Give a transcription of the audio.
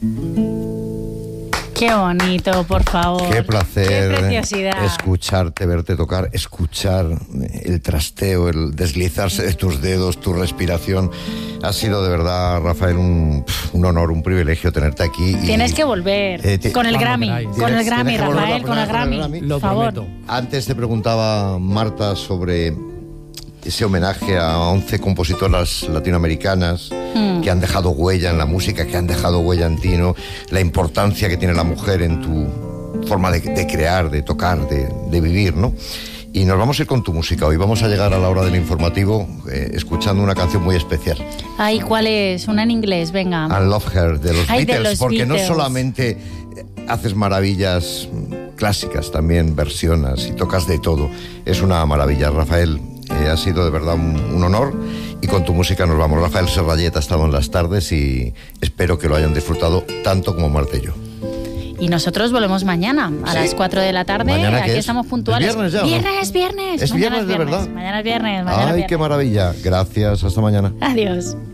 Qué bonito, por favor. Qué placer. Qué preciosidad. Escucharte, verte tocar, escuchar el trasteo, el deslizarse de tus dedos, tu respiración. Ha sido de verdad, Rafael, un honor, un privilegio tenerte aquí. Tienes que volver con el Grammy, Rafael, con el Grammy, por favor. Antes te preguntaba, Marta, sobre ese homenaje a 11 compositoras latinoamericanas que han dejado huella en la música, que han dejado huella en ti, ¿no? La importancia que tiene la mujer en tu forma de crear, de tocar, de vivir, ¿no? Y nos vamos a ir con tu música. Hoy vamos a llegar a la hora del informativo escuchando una canción muy especial. Ay, ¿cuál es? Una en inglés, venga. I Love Her, de los Beatles, de los porque Beatles. No solamente haces maravillas clásicas, también versionas y tocas de todo. Es una maravilla, Rafael. Ha sido de verdad un honor, y con tu música nos vamos. Rafael Serralleta ha estado en las tardes y espero que lo hayan disfrutado tanto como Marta y yo. Y nosotros volvemos mañana a las 4 de la tarde. ¿Mañana Aquí qué es? estamos puntuales. ¿Es viernes ya, o no? Viernes. ¿Es Mañana viernes de verdad? Mañana es viernes. Ay, qué maravilla. Gracias, hasta mañana. Adiós.